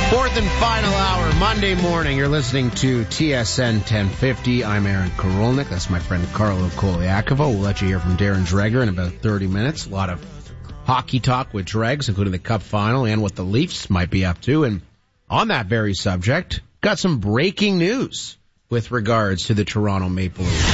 Fourth and final hour, Monday morning. You're listening to TSN 1050. I'm Aaron Karolnik. That's my friend Carlo Koliakovo. We'll let you hear from Darren Dreger in about 30 minutes. A lot of hockey talk with Dregs, including the Cup final and what the Leafs might be up to. And on that very subject, got some breaking news with regards to the Toronto Maple Leafs.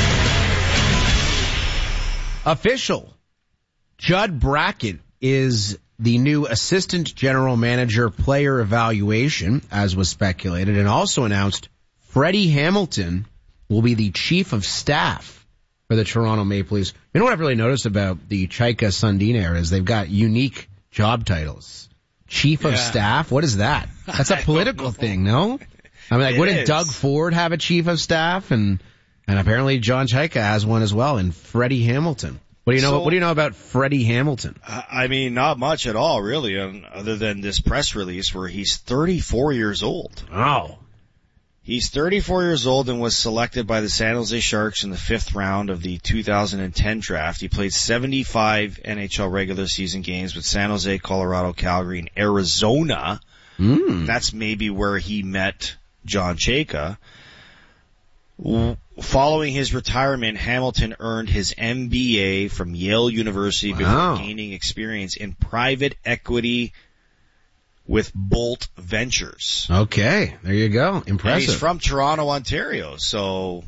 Official. Judd Brackett is the new assistant general manager player evaluation, as was speculated, and also announced Freddie Hamilton will be the chief of staff for the Toronto Maple Leafs. You know what I've really noticed about the Chaika Sundin era is they've got unique job titles. Chief of staff? What is that? That's a political thing, no? I mean, like, wouldn't Doug Ford have a chief of staff? And apparently John Chaika has one as well, and Freddie Hamilton. What do you know about Freddie Hamilton? I mean, not much at all, really, other than this press release where he's 34 years old. Oh. He's 34 years old and was selected by the San Jose Sharks in the 5th round of the 2010 draft. He played 75 NHL regular season games with San Jose, Colorado, Calgary, and Arizona. That's maybe where he met John Chaika. Following his retirement, Hamilton earned his MBA from Yale University before gaining experience in private equity with Bolt Ventures. Okay, there you go. Impressive. And he's from Toronto, Ontario, so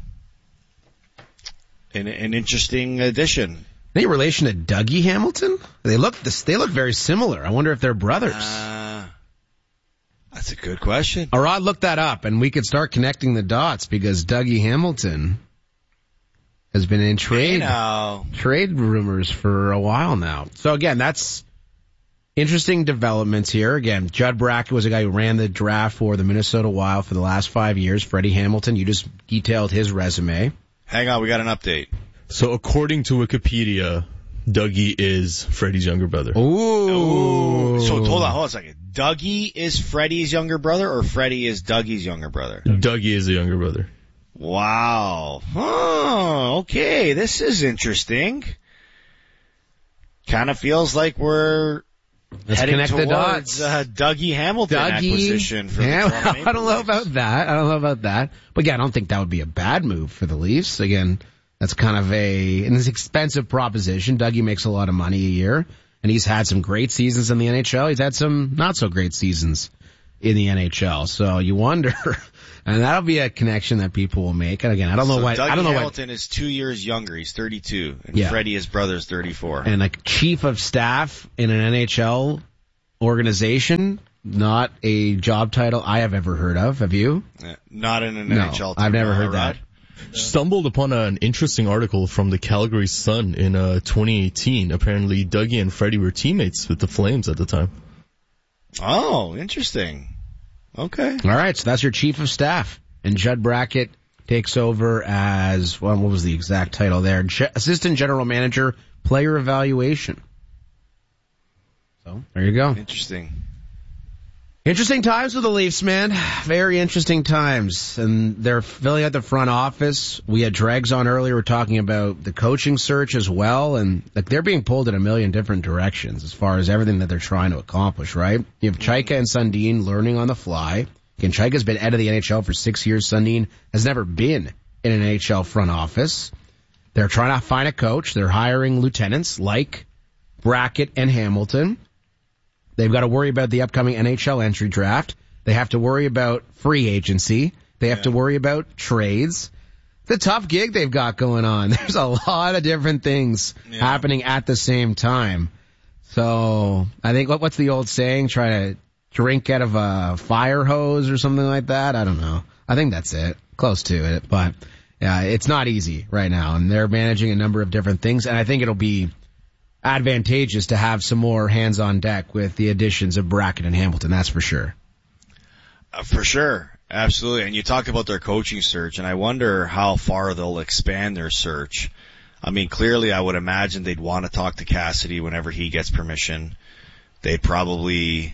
an interesting addition. Any relation to Dougie Hamilton? They look very similar. I wonder if they're brothers. That's a good question. Arad, look that up, and we could start connecting the dots because Dougie Hamilton has been in trade rumors for a while now. So again, that's interesting developments here. Again, Judd Brackett was a guy who ran the draft for the Minnesota Wild for the last 5 years. Freddie Hamilton, you just detailed his resume. Hang on, we got an update. So according to Wikipedia, Dougie is Freddie's younger brother. Ooh. So hold on a second. Dougie is Freddie's younger brother, or Freddie is Dougie's younger brother? Dougie is the younger brother. Wow. Oh, okay. This is interesting. Kind of feels like we're heading towards Dougie Hamilton acquisition for the Toronto Maple Leafs. I don't know about that. But again, I don't think that would be a bad move for the Leafs. Again, that's kind of an expensive proposition. Dougie makes a lot of money a year, and he's had some great seasons in the NHL. He's had some not so great seasons in the NHL. So you wonder, and that'll be a connection that people will make. And again, I don't know why. Hamilton is 2 years younger. He's 32, and Freddie, his brother, is 34. And a chief of staff in an NHL organization, not a job title I have ever heard of. Have you? Not in an NHL team. I've never heard that. Stumbled upon an interesting article from the Calgary Sun in 2018. Apparently, Dougie and Freddie were teammates with the Flames at the time. Oh, interesting. Okay. All right, so that's your chief of staff. And Judd Brackett takes over as, well, what was the exact title there? Assistant General Manager, Player Evaluation. So, there you go. Interesting. Interesting times with the Leafs, man. Very interesting times. And they're filling out the front office. We had Dregs on earlier. We're talking about the coaching search as well. And like they're being pulled in a million different directions as far as everything that they're trying to accomplish, right? You have Chaika and Sundin learning on the fly. Again, Chaika's been out of the NHL for 6 years. Sundin has never been in an NHL front office. They're trying to find a coach. They're hiring lieutenants like Brackett and Hamilton. They've got to worry about the upcoming NHL entry draft. They have to worry about free agency. They have to worry about trades. It's a tough gig they've got going on. There's a lot of different things happening at the same time. So I think, what's the old saying? Try to drink out of a fire hose or something like that? I don't know. I think that's it. Close to it. But yeah, it's not easy right now. And they're managing a number of different things. And I think it'll be advantageous to have some more hands on deck with the additions of Brackett and Hamilton. That's for sure. For sure. Absolutely. And you talked about their coaching search, and I wonder how far they'll expand their search. I mean, clearly I would imagine they'd want to talk to Cassidy whenever he gets permission. They'd probably,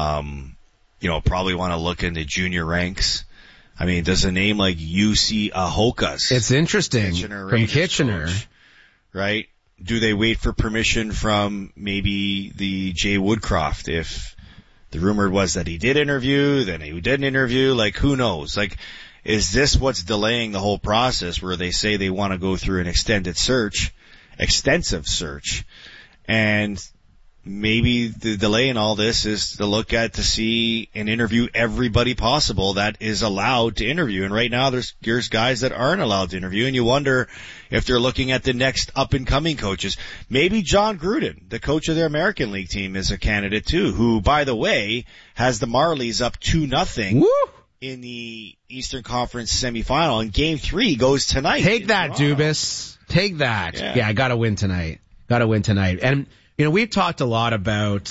probably want to look into junior ranks. I mean, does a name like UC Ahokas? It's interesting. From Kitchener. Coach, right? Do they wait for permission from maybe the Jay Woodcroft if The rumor was that he did interview, then he didn't interview. Like, who knows? Like, is this what's delaying the whole process where they say they want to go through an extensive search, and maybe the delay in all this is to look at to see and interview everybody possible that is allowed to interview. And right now there's guys that aren't allowed to interview, and you wonder if they're looking at the next up and coming coaches. Maybe John Gruden, the coach of their American League team, is a candidate too, who, by the way, has the Marlies up 2-0 in the Eastern Conference semifinal, and Game 3 goes tonight. Take that, Dubas. Take that. Yeah, gotta win tonight. And, we've talked a lot about,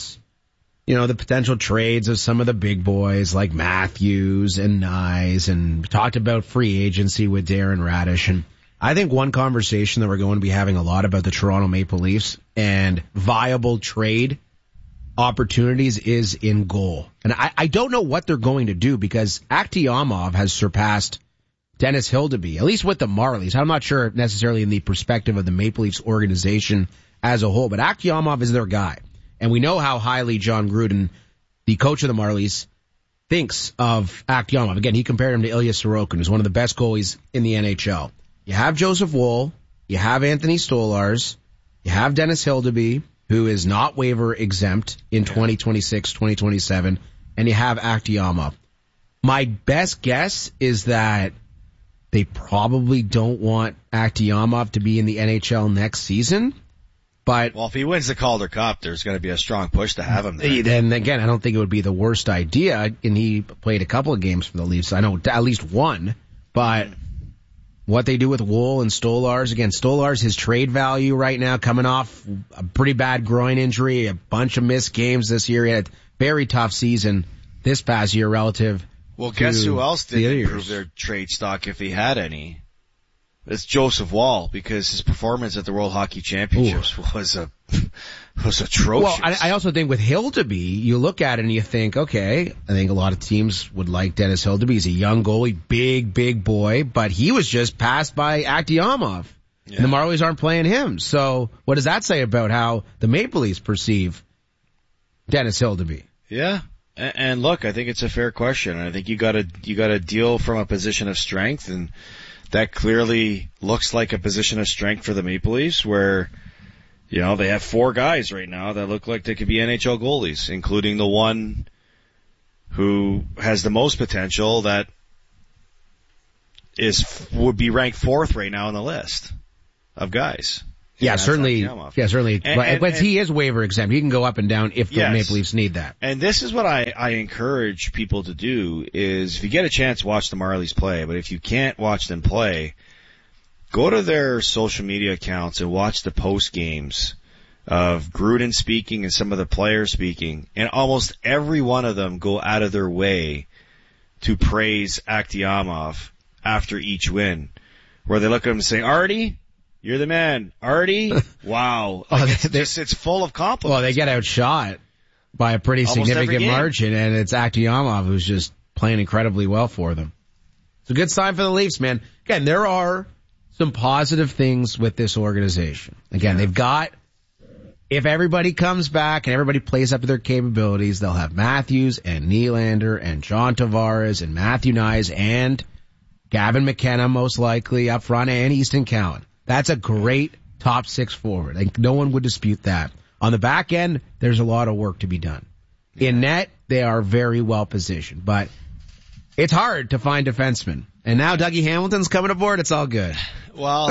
the potential trades of some of the big boys like Matthews and Nyes, and talked about free agency with Darren Radish. And I think one conversation that we're going to be having a lot about the Toronto Maple Leafs and viable trade opportunities is in goal. And I don't know what they're going to do, because Akhtiamov has surpassed Dennis Hildeby, at least with the Marlies. I'm not sure necessarily in the perspective of the Maple Leafs organization as a whole, but Akhtiamov is their guy. And we know how highly John Gruden, the coach of the Marlies, thinks of Akhtiamov. Again, he compared him to Ilya Sorokin, who's one of the best goalies in the NHL. You have Joseph Woll, you have Anthony Stolarz, you have Dennis Hildeby, who is not waiver exempt in 2026, 2027, and you have Akhtiamov. My best guess is that they probably don't want Akhtiamov to be in the NHL next season. But, well, if he wins the Calder Cup, there's going to be a strong push to have him there. Then again, I don't think it would be the worst idea. And he played a couple of games for the Leafs. I know at least one. But what they do with Woll and Stolarz, again, Stolarz, his trade value right now, coming off a pretty bad groin injury, a bunch of missed games this year. He had a very tough season this past year relative. Well, guess who else didn't improve their trade stock if he had any? It's Joseph Woll, because his performance at the World Hockey Championships was atrocious. Well, I also think with Hildeby, you look at it and you think, okay, I think a lot of teams would like Dennis Hildeby. He's a young goalie, big boy, but he was just passed by Akhtiamov. Yeah. And the Marlies aren't playing him. So what does that say about how the Maple Leafs perceive Dennis Hildeby? Yeah. And look, I think it's a fair question. I think you gotta deal from a position of strength, and that clearly looks like a position of strength for the Maple Leafs, where, they have 4 guys right now that look like they could be NHL goalies, including the one who has the most potential that would be ranked 4th right now on the list of guys. Yeah, certainly. But he is waiver exempt. He can go up and down if the Maple Leafs need that. And this is what I encourage people to do is, if you get a chance, watch the Marlies play. But if you can't watch them play, go to their social media accounts and watch the post games of Gruden speaking and some of the players speaking. And almost every one of them go out of their way to praise Akhtiamov after each win, where they look at him and say, "Artie, you're the man. Artie, wow." It's full of compliments. Well, they get outshot by a pretty significant margin, and it's Akhtiamov who's just playing incredibly well for them. It's a good sign for the Leafs, man. Again, there are some positive things with this organization. Again, they've got, if everybody comes back and everybody plays up to their capabilities, they'll have Matthews and Nylander and John Tavares and Matthew Nyes and Gavin McKenna most likely up front, and Easton Cowan. That's a great top 6 forward. Like, no one would dispute that. On the back end, there's a lot of work to be done. In net, they are very well positioned, but it's hard to find defensemen. And now Dougie Hamilton's coming aboard. It's all good. Well,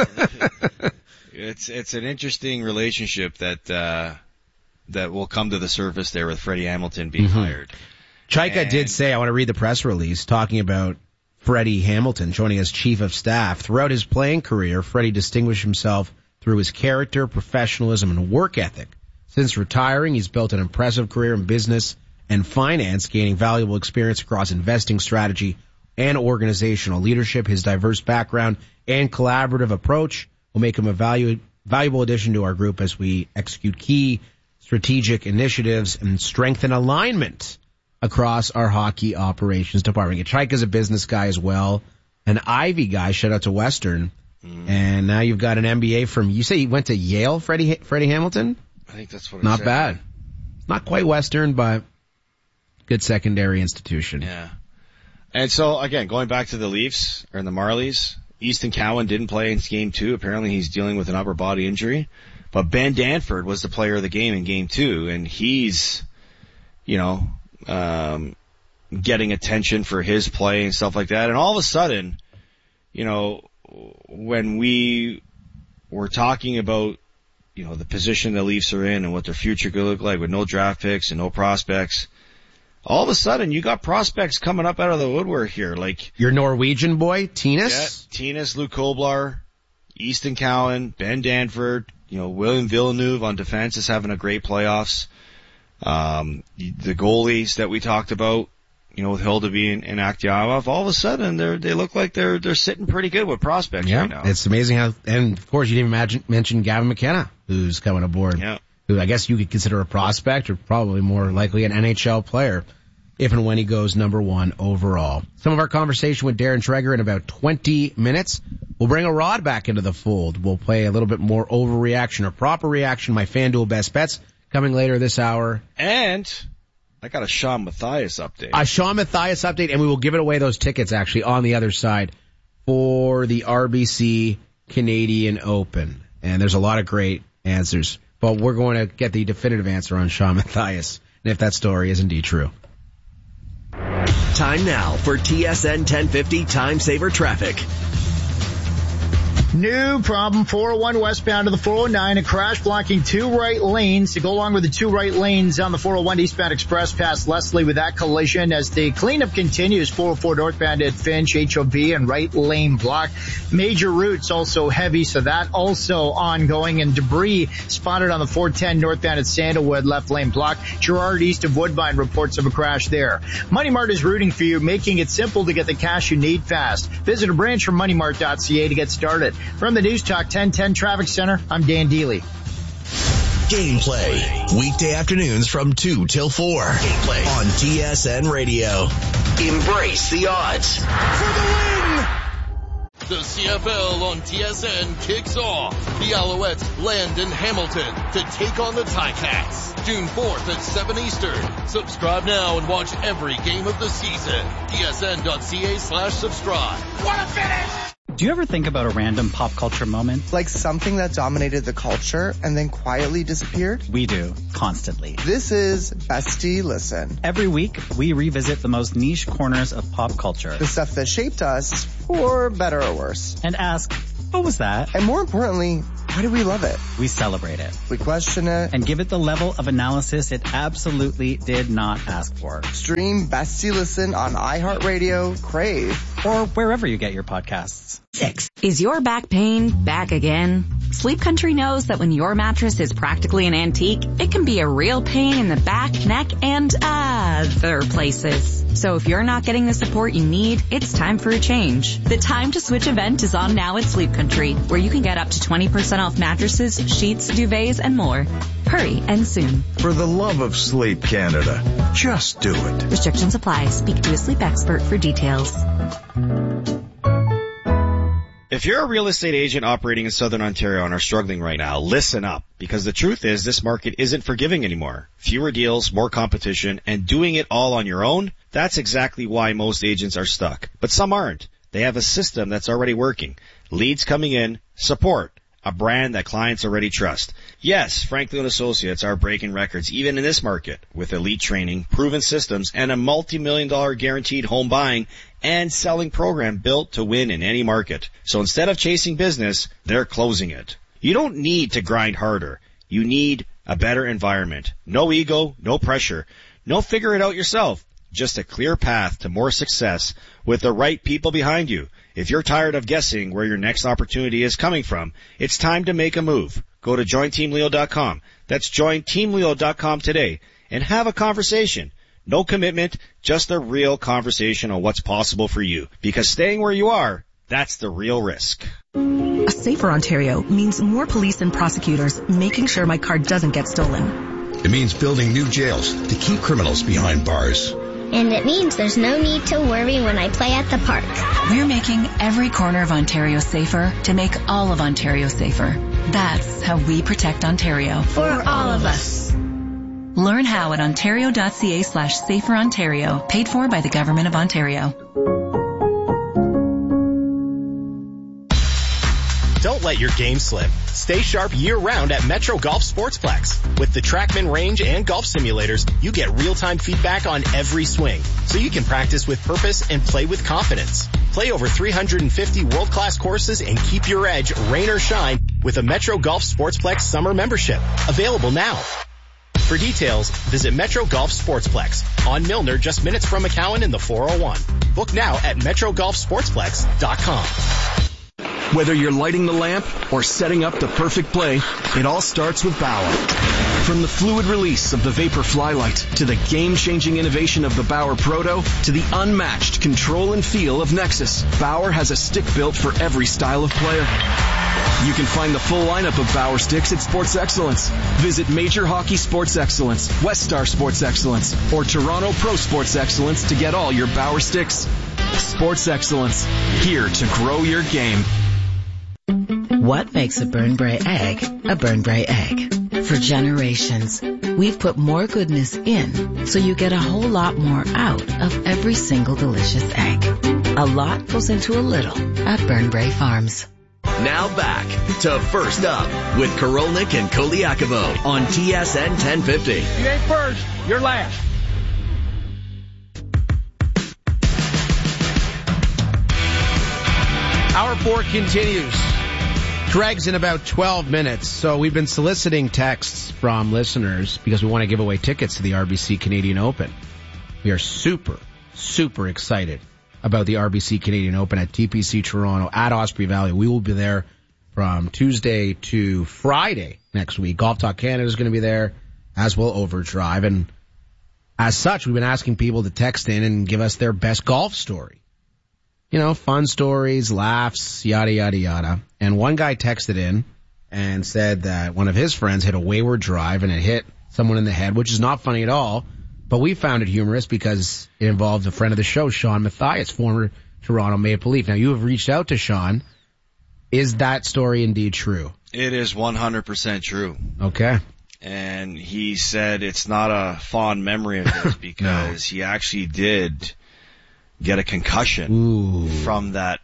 it's an interesting relationship that will come to the surface there with Freddie Hamilton being hired. Chaika did say, I want to read the press release talking about Freddie Hamilton joining as chief of staff. Throughout his playing career, Freddie distinguished himself through his character, professionalism, and work ethic. Since retiring, he's built an impressive career in business and finance, gaining valuable experience across investing strategy and organizational leadership. His diverse background and collaborative approach will make him a valuable addition to our group as we execute key strategic initiatives and strengthen alignment across our hockey operations department. Chaika's a business guy as well, an Ivy guy, shout out to Western. And now you've got an MBA from, you say he went to Yale, Freddie Hamilton? I think that's what Not bad. Not quite Western, but good secondary institution. Yeah. And so, again, going back to the Leafs, or the Marlies, Easton Cowan didn't play in Game 2. Apparently he's dealing with an upper body injury. But Ben Danford was the player of the game in Game 2, and he's, getting attention for his play and stuff like that. And all of a sudden, when we were talking about, the position the Leafs are in and what their future could look like with no draft picks and no prospects, all of a sudden you got prospects coming up out of the woodwork here. Like your Norwegian boy, Tinas? Yeah, Tinas, Luke Koblar, Easton Cowan, Ben Danford, William Villeneuve on defense is having a great playoffs. The goalies that we talked about, with Hildeby and Akhtiamov, all of a sudden they look like they're sitting pretty good with prospects right now. It's amazing how, and of course you didn't even mention Gavin McKenna, who's coming aboard. Yeah. Who I guess you could consider a prospect, or probably more likely an NHL player, if and when he goes number 1 overall. Some of our conversation with Darren Dreger in about 20 minutes. We'll bring a Rod back into the fold. We'll play a little bit more overreaction or proper reaction, my FanDuel best bets, coming later this hour. And I got a Sean Matthias update. A Sean Matthias update, and we will give it away, those tickets actually, on the other side for the RBC Canadian Open. And there's a lot of great answers, but we're going to get the definitive answer on Sean Matthias, and if that story is indeed true. Time now for TSN 1050 Time Saver Traffic. New problem, 401 westbound to the 409, a crash blocking 2 right lanes. To go along with the 2 right lanes on the 401 eastbound express past Leslie with that collision as the cleanup continues. 404 northbound at Finch, HOV and right lane block. Major routes also heavy, so that also ongoing, and debris spotted on the 410 northbound at Sandalwood, left lane block. Gerard east of Woodbine reports of a crash there. Money Mart is rooting for you, making it simple to get the cash you need fast. Visit a branch from moneymart.ca to get started. From the News Talk 1010 Traffic Center, I'm Dan Deely. Gameplay, weekday afternoons from 2 till 4. Gameplay on TSN Radio. Embrace the odds. For the win! The CFL on TSN kicks off. The Alouettes land in Hamilton to take on the Ticats. June 4th at 7 Eastern. Subscribe now and watch every game of the season. TSN.ca/subscribe. What a finish! Do you ever think about a random pop culture moment? Like something that dominated the culture and then quietly disappeared? We do, constantly. This is Bestie Listen. Every week, we revisit the most niche corners of pop culture. The stuff that shaped us, for better or worse. And ask, what was that? And more importantly, why do we love it? We celebrate it. We question it. And give it the level of analysis it absolutely did not ask for. Stream Bestie Listen on iHeartRadio, Crave, or wherever you get your podcasts. 6. Is your back pain back again? Sleep Country knows that when your mattress is practically an antique, it can be a real pain in the back, neck, and other places. So if you're not getting the support you need, it's time for a change. The Time to Switch event is on now at Sleep Country, where you can get up to 20% off mattresses, sheets, duvets, and more. Hurry and soon. For the love of sleep, Canada, just do it. Restrictions apply. Speak to a sleep expert for details. If you're a real estate agent operating in Southern Ontario and are struggling right now, listen up, because the truth is this market isn't forgiving anymore. Fewer deals, more competition, and doing it all on your own, that's exactly why most agents are stuck. But some aren't. They have a system that's already working. Leads coming in, support, a brand that clients already trust. Yes, Franklin Associates are breaking records even in this market with elite training, proven systems, and a multi-million-dollar guaranteed home buying and selling program built to win in any market. So instead of chasing business, they're closing it. You don't need to grind harder. You need a better environment. No ego, no pressure. No figure it out yourself. Just a clear path to more success with the right people behind you. If you're tired of guessing where your next opportunity is coming from, it's time to make a move. Go to jointeamleo.com. That's jointeamleo.com today and have a conversation. No commitment, just a real conversation on what's possible for you. Because staying where you are, that's the real risk. A safer Ontario means more police and prosecutors making sure my car doesn't get stolen. It means building new jails to keep criminals behind bars. And it means there's no need to worry when I play at the park. We're making every corner of Ontario safer to make all of Ontario safer. That's how we protect Ontario. For all of us. Learn how at ontario.ca/saferontario. Paid for by the Government of Ontario. Don't let your game slip. Stay sharp year-round at Metro Golf Sportsplex. With the TrackMan range and golf simulators, you get real-time feedback on every swing, so you can practice with purpose and play with confidence. Play over 350 world-class courses and keep your edge, rain or shine, with a Metro Golf Sportsplex summer membership. Available now. For details, visit Metro Golf Sportsplex on Milner, just minutes from McCowan in the 401. Book now at MetroGolfSportsplex.com. Whether you're lighting the lamp or setting up the perfect play, it all starts with Bauer. From the fluid release of the Vapor Flylight to the game-changing innovation of the Bauer Proto to the unmatched control and feel of Nexus, Bauer has a stick built for every style of player. You can find the full lineup of Bauer sticks at Sports Excellence. Visit Major Hockey Sports Excellence, West Star Sports Excellence, or Toronto Pro Sports Excellence to get all your Bauer sticks. Sports Excellence, here to grow your game. What makes a Burnbrae egg a Burnbrae egg? For generations, we've put more goodness in so you get a whole lot more out of every single delicious egg. A lot goes into a little at Burnbrae Farms. Now back to First Up with Korolnik and Koliakovo on TSN 1050. You ain't first, you're last. Hour 4 continues. Dregs in about 12 minutes. So we've been soliciting texts from listeners because we want to give away tickets to the RBC Canadian Open. We are super, super excited about the RBC Canadian Open at TPC Toronto at Osprey Valley. We will be there from Tuesday to Friday next week. Golf Talk Canada is going to be there, as will Overdrive. And as such, we've been asking people to text in and give us their best golf story. You know, fun stories, laughs, yada, yada, yada. And one guy texted in and said that one of his friends hit a wayward drive and it hit someone in the head, which is not funny at all. But we found it humorous because it involved a friend of the show, Sean Mathias, former Toronto Maple Leaf. Now, you have reached out to Sean. Is that story indeed true? It is 100% true. Okay. And he said it's not a fond memory of his because he actually did get a concussion from that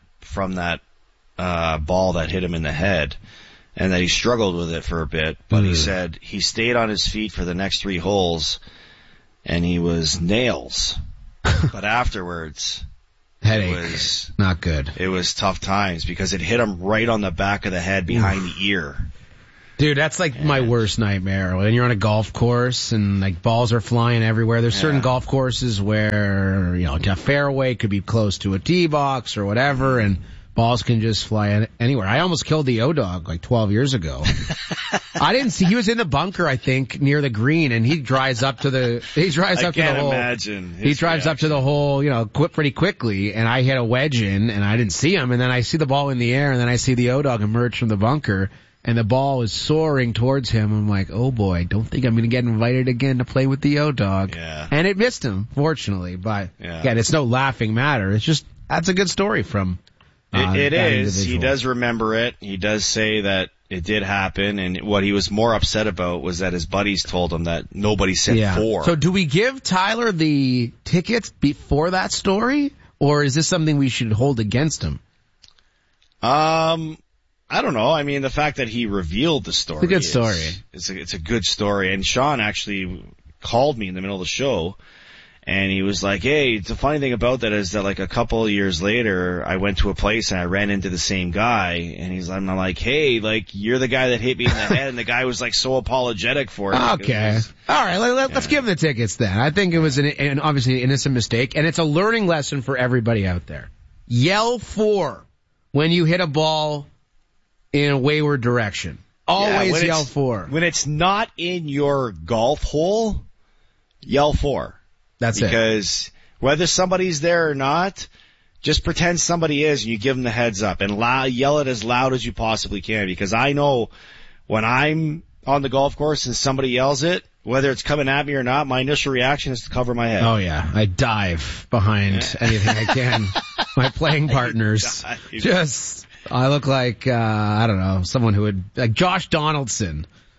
ball that hit him in the head, and that he struggled with it for a bit. But he said he stayed on his feet for the next 3 holes, and he was nails. But afterwards, headache. It was not good. It was tough times because it hit him right on the back of the head behind the ear. Dude, that's like my worst nightmare. When you're on a golf course and like balls are flying everywhere. There's certain golf courses where, you know, a fairway could be close to a tee box or whatever, and balls can just fly anywhere. I almost killed the O-Dog like 12 years ago. I didn't see, he was in the bunker, I think, near the green, and he drives up to the hole, you know, pretty quickly, and I hit a wedge in, and I didn't see him, and then I see the ball in the air, and then I see the O-Dog emerge from the bunker, and the ball is soaring towards him. I'm like, oh boy, don't think I'm going to get invited again to play with the O-Dog. Yeah. And it missed him, fortunately, but again, it's no laughing matter. It's just, that's a good story from It is. Individual. He does remember it. He does say that it did happen, and what he was more upset about was that his buddies told him that nobody said 4. So do we give Tyler the tickets before that story, or is this something we should hold against him? I don't know. I mean, the fact that he revealed the story. It's a good story. It's a good story. And Sean actually called me in the middle of the show, and he was like, hey, the funny thing about that is that like a couple of years later, I went to a place and I ran into the same guy, and I'm like, hey, like, you're the guy that hit me in the head, and the guy was like so apologetic for it. Okay. All right, let's give him the tickets then. I think it was an obviously an innocent mistake, and it's a learning lesson for everybody out there. Yell 4 when you hit a ball in a wayward direction. Always yell 4. When it's not in your golf hole, yell 4. That's it. Because whether somebody's there or not, just pretend somebody is, and you give them the heads up, and yell it as loud as you possibly can. Because I know when I'm on the golf course and somebody yells it, whether it's coming at me or not, my initial reaction is to cover my head. Oh yeah, I dive behind anything I can. My playing partners I look like, I don't know, someone who would, like Josh Donaldson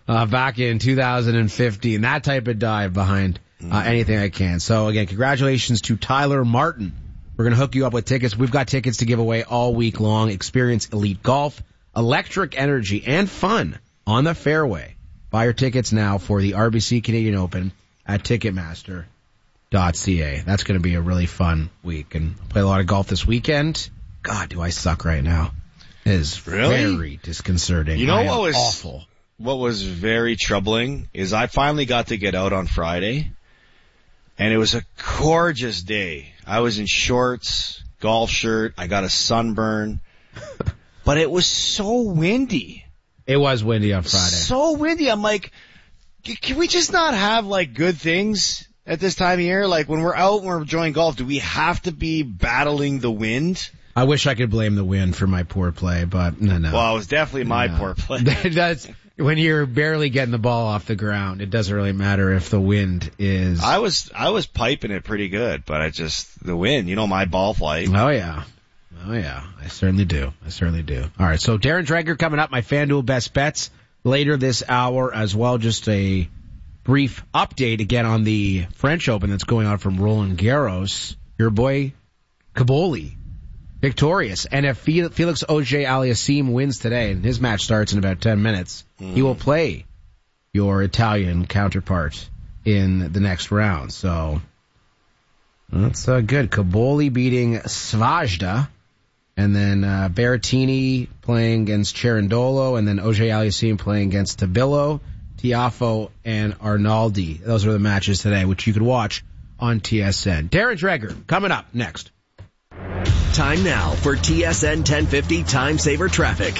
back in 2015. That type of dive behind anything I can. So again, congratulations to Tyler Martin. We're going to hook you up with tickets. We've got tickets to give away all week long. Experience elite golf, electric energy, and fun on the fairway. Buy your tickets now for the RBC Canadian Open at Ticketmaster.ca. That's going to be a really fun week. And I'll play a lot of golf this weekend. God, do I suck right now. It is very disconcerting. You know what was awful? What was very troubling is I finally got to get out on Friday, and it was a gorgeous day. I was in shorts, golf shirt, I got a sunburn, but it was so windy. It was windy on Friday. So windy. I'm like, can we just not have like good things at this time of year? Like when we're out and we're enjoying golf, do we have to be battling the wind? I wish I could blame the wind for my poor play, but no. Well, it was definitely my poor play. That's when you're barely getting the ball off the ground. It doesn't really matter if the wind is. I was piping it pretty good, but the wind, my ball flight. Oh yeah. I certainly do. All right. So Darren Dreger coming up, my FanDuel best bets later this hour as well. Just a brief update again on the French Open that's going on from Roland Garros. Your boy Caboli victorious. And if Felix Auger-Aliassime wins today, and his match starts in about 10 minutes, he will play your Italian counterpart in the next round. So that's good. Caboli beating Svajda, and then Berrettini playing against Cerundolo, and then Auger-Aliassime playing against Tabilo, Tiafoe, and Arnaldi. Those are the matches today, which you could watch on TSN. Darren Dreger coming up next. Time now for TSN 1050 Time Saver Traffic.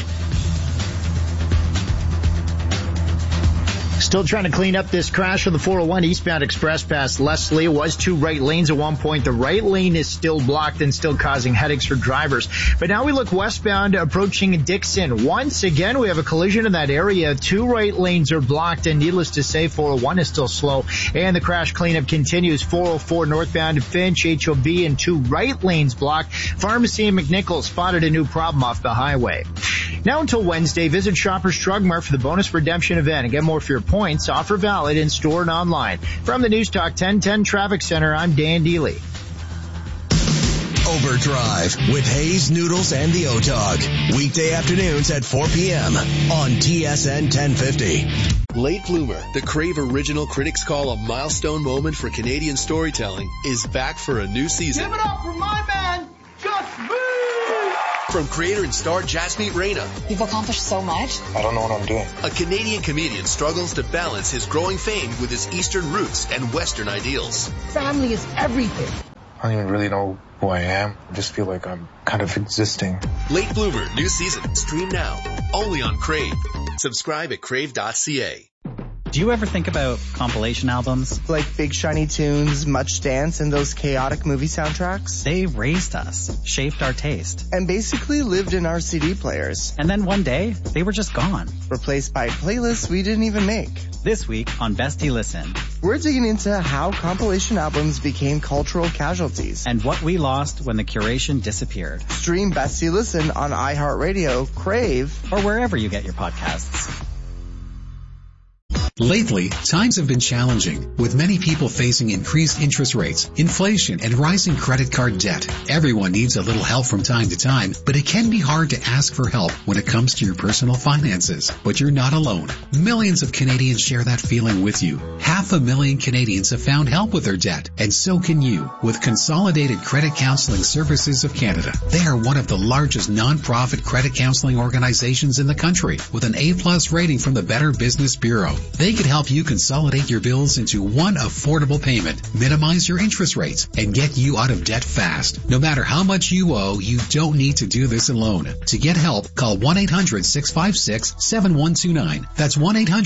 Still trying to clean up this crash on the 401 eastbound express past Leslie. It was 2 right lanes at one point. The right lane is still blocked and still causing headaches for drivers. But now we look westbound approaching Dixon. Once again, we have a collision in that area. 2 right lanes are blocked, and needless to say, 401 is still slow. And the crash cleanup continues. 404 northbound Finch, HOB, and 2 right lanes blocked. Pharmacy and McNichols spotted a new problem off the highway. Now until Wednesday, visit Shoppers Drug Mart for the bonus redemption event and get more for your points. Offer valid in store and online. From the News Talk 1010 Traffic Center, I'm Dan Dealey. Overdrive with Hayes, Noodles, and the O-Dog. Weekday afternoons at 4 p.m. on TSN 1050. Late Bloomer, the Crave original critics call a milestone moment for Canadian storytelling, is back for a new season. Give it up for my man, Gus Boo! From creator and star Jasmeet Reyna. You've accomplished so much. I don't know what I'm doing. A Canadian comedian struggles to balance his growing fame with his Eastern roots and Western ideals. Family is everything. I don't even really know who I am. I just feel like I'm kind of existing. Late Bloomer, new season. Stream now. Only on Crave. Subscribe at crave.ca. Do you ever think about compilation albums? Like Big Shiny Tunes, Much Dance, and those chaotic movie soundtracks? They raised us, shaped our taste. And basically lived in our CD players. And then one day, they were just gone. Replaced by playlists we didn't even make. This week on Bestie Listen, we're digging into how compilation albums became cultural casualties. And what we lost when the curation disappeared. Stream Bestie Listen on iHeartRadio, Crave, or wherever you get your podcasts. Lately, times have been challenging, with many people facing increased interest rates, inflation, and rising credit card debt. Everyone needs a little help from time to time, but it can be hard to ask for help when it comes to your personal finances. But you're not alone. Millions of Canadians share that feeling with you. 500,000 Canadians have found help with their debt, and so can you, with Consolidated Credit Counseling Services of Canada. They are one of the largest non-profit credit counseling organizations in the country, with an A+ rating from the Better Business Bureau. They could help you consolidate your bills into one affordable payment, minimize your interest rates, and get you out of debt fast. No matter how much you owe, you don't need to do this alone. To get help, call 1-800-656-7129. That's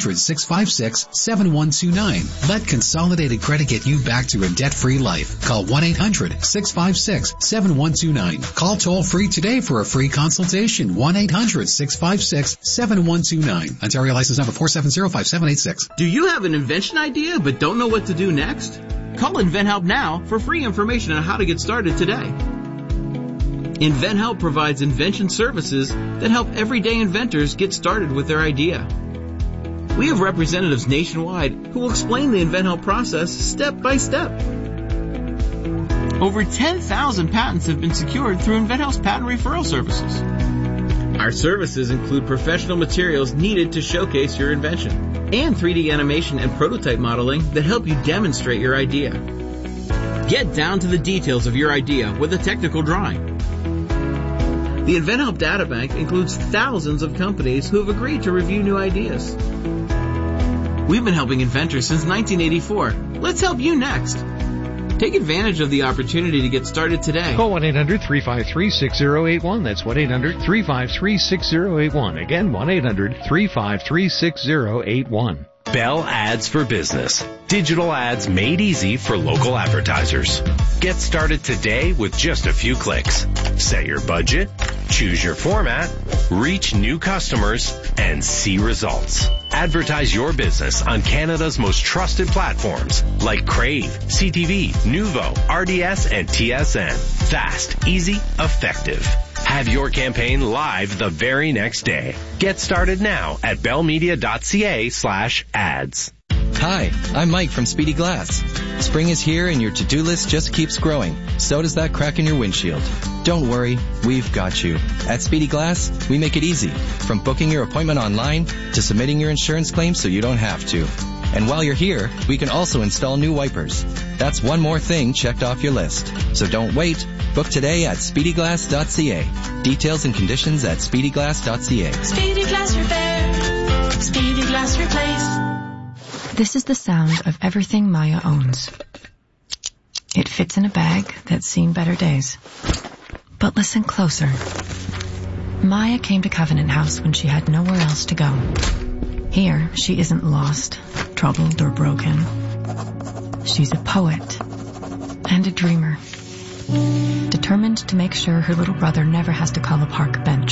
1-800-656-7129. Let Consolidated Credit get you back to a debt-free life. Call 1-800-656-7129. Call toll-free today for a free consultation. 1-800-656-7129. Ontario license number 4705786. Do you have an invention idea but don't know what to do next? Call InventHelp now for free information on how to get started today. InventHelp provides invention services that help everyday inventors get started with their idea. We have representatives nationwide who will explain the InventHelp process step by step. Over 10,000 patents have been secured through InventHelp's patent referral services. Our services include professional materials needed to showcase your invention and 3D animation and prototype modeling that help you demonstrate your idea. Get down to the details of your idea with a technical drawing. The InventHelp Databank includes thousands of companies who have agreed to review new ideas. We've been helping inventors since 1984. Let's help you next. Take advantage of the opportunity to get started today. Call 1-800-353-6081. That's 1-800-353-6081. Again, 1-800-353-6081. Bell Ads for Business. Digital ads made easy for local advertisers. Get started today with just a few clicks. Set your budget, choose your format, reach new customers, and see results. Advertise your business on Canada's most trusted platforms like Crave, CTV, Nuvo, RDS, and TSN. Fast, easy, effective. Have your campaign live the very next day. Get started now at bellmedia.ca/ads. Hi, I'm Mike from Speedy Glass. Spring is here and your to-do list just keeps growing. So does that crack in your windshield. Don't worry, we've got you. At Speedy Glass, we make it easy. From booking your appointment online to submitting your insurance claim so you don't have to. And while you're here, we can also install new wipers. That's one more thing checked off your list. So don't wait. Book today at speedyglass.ca. Details and conditions at speedyglass.ca. Speedy Glass Repair. Speedy Glass Replace. This is the sound of everything Maya owns. It fits in a bag that's seen better days. But listen closer. Maya came to Covenant House when she had nowhere else to go. Here, she isn't lost, troubled, or broken. She's a poet and a dreamer, determined to make sure her little brother never has to call a park bench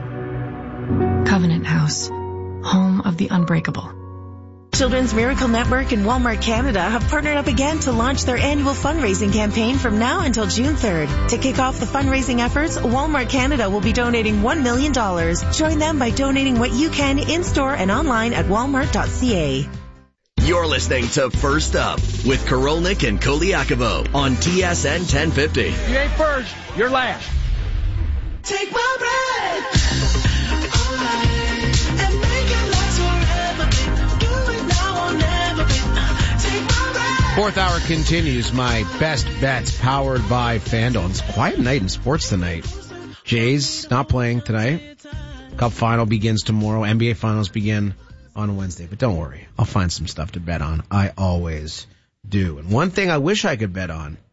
home. Covenant House, home of the unbreakable. Children's Miracle Network and Walmart Canada have partnered up again to launch their annual fundraising campaign from now until June 3rd. To kick off the fundraising efforts, Walmart Canada will be donating $1 million. Join them by donating what you can in-store and online at walmart.ca. You're listening to First Up with Korolnik and Koliakovo on TSN 1050. You ain't first, you're last. Take my breath. And make it last forever. Fourth hour continues. My best bets powered by FanDuel. It's a quiet night in sports tonight. Jays not playing tonight. Cup final begins tomorrow. NBA finals begin on Wednesday. But don't worry, I'll find some stuff to bet on. I always do. And one thing I wish I could bet on